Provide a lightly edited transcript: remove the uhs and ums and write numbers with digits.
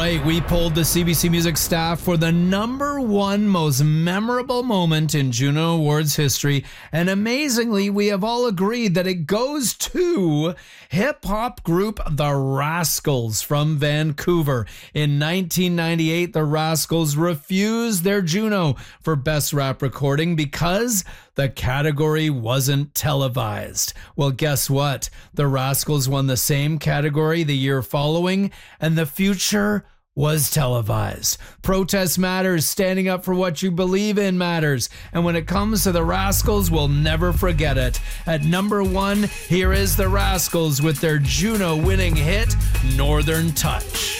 right, we polled the CBC Music staff for the number one most memorable moment in Juno Awards history, and amazingly, we have all agreed that it goes to hip-hop group The Rascals from Vancouver. In 1998, The Rascals refused their Juno for Best Rap Recording because the category wasn't televised. Well, guess what? The Rascals won the same category the year following, and the future was televised. Protest matters. Standing up for what you believe in matters. And when it comes to the Rascals, we'll never forget it. At number one, here is the Rascals with their Juno winning hit, Northern Touch.